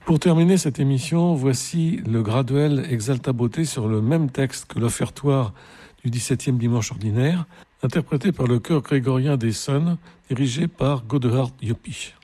Pour terminer cette émission, voici le graduel Exalta Beauté sur le même texte que l'offertoire du 17e dimanche ordinaire, interprété par le chœur grégorien d'Essonne, dirigé par Godehard Joppich.